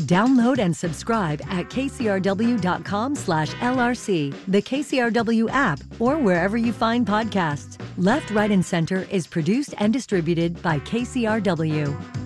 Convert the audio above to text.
Download and subscribe at kcrw.com/LRC, the KCRW app, or wherever you find podcasts. Left, Right, and Center is produced and distributed by KCRW.